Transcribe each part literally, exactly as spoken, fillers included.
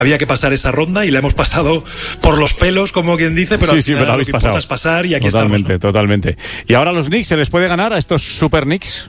había que pasar esa ronda y la hemos pasado por los pelos, como quien dice, pero sí, sí, pero habéis pasado. Es pasar y aquí totalmente, estamos, ¿no? Totalmente. ¿Y ahora los Knicks se les puede ganar a estos Super Knicks?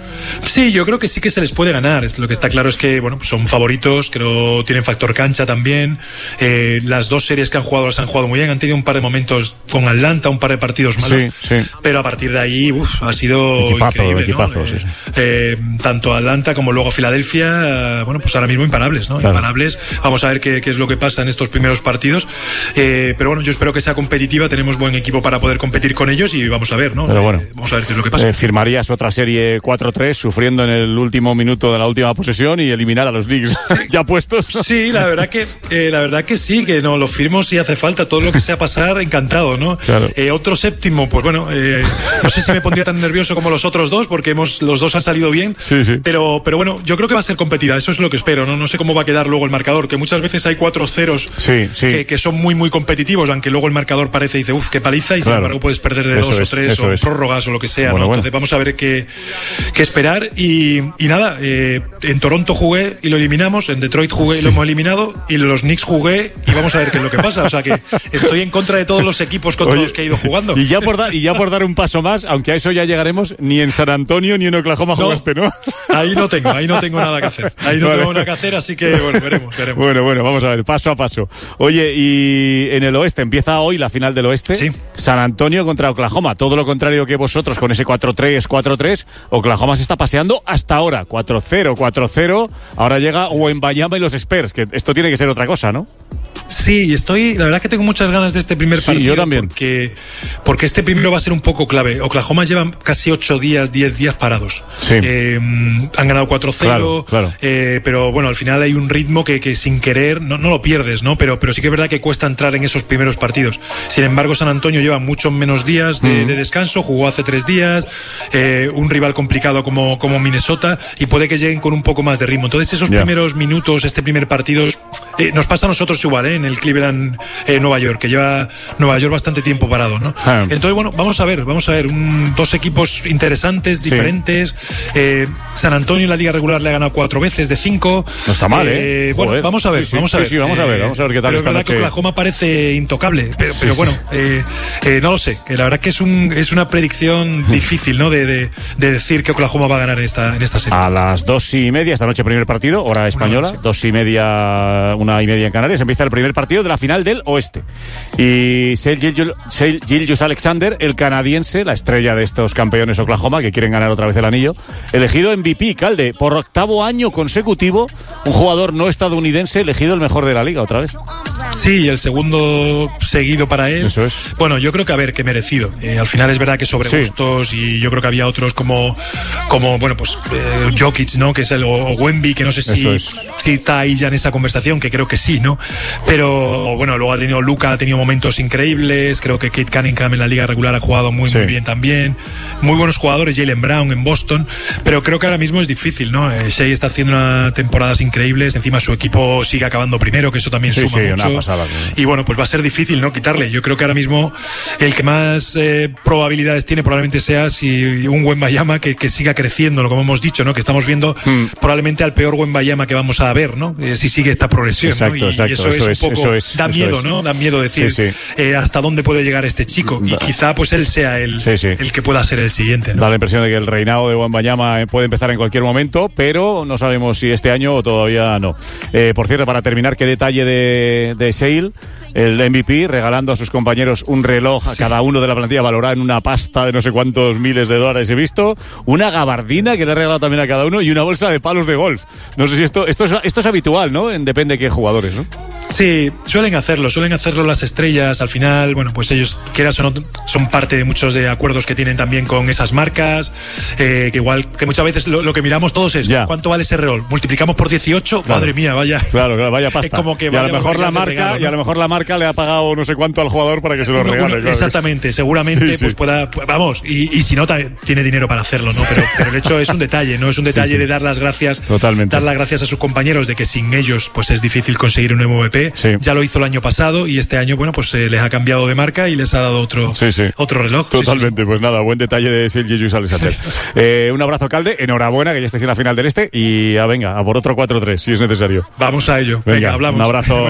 Sí, yo creo que sí que se les puede ganar. Lo que está claro es que, bueno, son favoritos, creo tienen factor cancha también. Eh, las dos series que han jugado las han jugado muy bien. Han tenido un par de momentos con Atlanta, un par de partidos malos. Sí, sí. Pero a partir de ahí, uf, ha sido equipazo, increíble, equipazo, ¿no? sí, sí. Eh, eh, tanto Atlanta como luego Filadelfia, eh, bueno, pues ahora mismo imparables, ¿no? Claro. Imparables. Vamos a ver qué, qué es lo que pasa en estos primeros partidos. Eh, pero bueno, yo espero que sea competitiva. Tenemos buen equipo para poder competir con ellos y vamos a ver, ¿no? Pero bueno, eh, vamos a ver qué es lo que pasa. Eh, ¿Firmarías otra serie cuatro tres sufriendo en el último minuto de la última posesión y eliminar a los Knicks sí. ya puestos? Sí, la verdad que eh, la verdad que sí, que no lo firmo si hace falta, todo lo que sea pasar, encantado, ¿no? Claro. Eh, otro séptimo, pues bueno, eh, no sé si me pondría tan nervioso como los otros dos, porque hemos los dos han salido bien, sí, sí. pero pero bueno, yo creo que va a ser competida, eso es lo que espero, ¿no? No sé cómo va a quedar luego el marcador, que muchas veces hay cuatro ceros sí, sí. Que, que son muy muy competitivos, aunque luego el marcador parece y dice, uff, qué paliza, y claro. Sin embargo puedes perder de eso dos es, o tres o es. prórrogas o lo que sea, bueno, ¿no? Bueno. Entonces vamos a ver qué, qué esperar y, y nada, eh, en Toronto jugué y lo eliminamos, en Detroit jugué y sí. lo hemos eliminado, y en los Knicks jugué y vamos a ver qué es lo que pasa. O sea que estoy en contra de todos los equipos contra Oye, los que he ido jugando. Y ya, por da, y ya por dar un paso más, aunque a eso ya llegaremos, ni en San Antonio ni en Oklahoma no, jugaste, ¿no? Ahí no tengo, ahí no tengo nada que hacer. Ahí no vale. tengo nada que hacer, así que bueno, veremos, veremos. Bueno, bueno, vamos a ver, paso a paso. Oye, y en el oeste, empieza hoy la final del oeste. Sí. San Antonio contra Oklahoma. Todo lo contrario que vosotros con ese cuatro tres, cuatro tres. Oklahoma se está paseando hasta ahora. cuatro cero, cuatro cero. Ahora llega Wembanyama y los Spurs, que esto tiene que ser otra cosa, ¿no? Sí, estoy, la verdad que tengo muchas ganas de este primer sí, partido. Yo también. Porque, porque este primero va a ser un poco clave. Oklahoma lleva casi ocho días, diez días parados. Sí. Eh, han ganado cuatro cero, claro, claro. eh, pero bueno, al final hay un ritmo que, que sin querer no, no lo pierdes, ¿no? Pero, pero sí que es verdad que cuesta entrar en esos primeros partidos. Sin embargo, San Antonio lleva muchos menos días de, mm. de descanso, jugó hace tres días, eh, un rival complicado como, como Minnesota, y puede que lleguen con un poco más de ritmo. Entonces, esos yeah. primeros minutos, este primer partido, eh, nos pasa a nosotros igual, ¿eh? En el Cleveland, eh, Nueva York, que lleva Nueva York bastante tiempo parado, ¿no? Ah. Entonces, bueno, vamos a ver, vamos a ver, un, dos equipos interesantes, diferentes. Sí. Eh, San Antonio en la liga regular le ha ganado cuatro veces de cinco. No está mal, ¿eh? eh bueno, Joder. vamos a ver, sí, sí, vamos a ver. Sí, sí, vamos a ver, vamos a ver qué tal pero está. Es verdad que Oklahoma parece intocable, pero, pero sí, bueno, sí. Eh, eh, no lo sé. Que la verdad que es un es una predicción difícil, ¿no? De, de, de decir que Oklahoma va a ganar en esta, en esta serie. A las dos y media, esta noche primer partido, hora española, no, dos y media, una y media en Canarias, empieza el primer partido de la final del oeste. Y Shai Gilgeous-Alexander, el canadiense, la estrella de estos campeones Oklahoma, que quieren ganar otra vez el anillo, elegido M V P, Calde, por octavo año consecutivo, un jugador no estadounidense elegido el mejor de la liga otra vez. Sí, el segundo seguido para él. Eso es. Bueno, yo creo que a ver, que merecido. Eh, al final es verdad que sobre sí. gustos, y yo creo que había otros como, como bueno, pues eh, Jokic, ¿no? Que es el, o Wemby, que no sé si, es. si está ahí ya en esa conversación, que creo que sí, ¿no? Pero bueno, luego ha tenido Luka, ha tenido momentos increíbles. Creo que Kate Cunningham en la liga regular ha jugado muy, sí. muy bien también. Muy buenos jugadores, Jaylen Brown en Boston. Pero creo que ahora mismo es difícil, ¿no? Eh, Shai está haciendo unas temporadas increíbles. Encima su equipo sigue acabando primero, que eso también sí, suma sí, mucho. Pasada, ¿no? Y bueno, pues va a ser difícil, ¿no? Quitarle. Yo creo que ahora mismo el que más eh, probabilidades tiene probablemente sea si un Wembanyama que, que siga creciendo, como hemos dicho, ¿no? Que estamos viendo mm. probablemente al peor Wembanyama que vamos a ver, ¿no? Eh, si sigue esta progresión, exacto, ¿no? Y, exacto, y eso, eso es un poco... Es, da miedo, es. ¿no? Da miedo decir sí, sí. Eh, hasta dónde puede llegar este chico. Y quizá pues él sea el, sí, sí. el que pueda ser el siguiente, ¿no? Da la impresión de que el reinado de Wembanyama puede empezar en cualquier momento, pero no sabemos si este año o todavía no. Eh, por cierto, para terminar, qué detalle de, de Shai, el M V P, regalando a sus compañeros un reloj a sí. cada uno de la plantilla valorada en una pasta de no sé cuántos miles de dólares he visto, una gabardina que le ha regalado también a cada uno y una bolsa de palos de golf. No sé si esto esto es, esto es habitual, ¿no? En depende de qué jugadores, ¿no? Sí, suelen hacerlo, suelen hacerlo las estrellas. Al final, bueno, pues ellos, quieras o no, son parte de muchos de acuerdos que tienen también con esas marcas, eh, que igual, que muchas veces lo, lo que miramos todos es, ya. ¿cuánto vale ese reloj? Multiplicamos por dieciocho, claro. madre mía, vaya. Claro, claro, vaya pasta. Es como que y a lo mejor la marca, regalo, ¿no? Y a lo mejor la marca le ha pagado no sé cuánto al jugador para que se lo regale. Bueno, claro. Exactamente, seguramente sí, sí. pues pueda, pues, vamos, y, y si no, tiene dinero para hacerlo, ¿no? Pero, pero el hecho es un detalle, ¿no? Es un detalle sí, sí. de dar las gracias, Totalmente. dar las gracias a sus compañeros, de que sin ellos, pues es difícil conseguir un M V P. P, sí. ya lo hizo el año pasado y este año, bueno, pues eh, les ha cambiado de marca y les ha dado otro, sí, sí. otro reloj. Totalmente, sí, sí, sí. Pues nada, buen detalle de Sergio Lluís Alexander. eh, un abrazo, alcalde, enhorabuena que ya estéis en la final del Este y a venga, a por otro cuatro tres si es necesario. Vamos a ello, venga, venga hablamos. Un abrazo.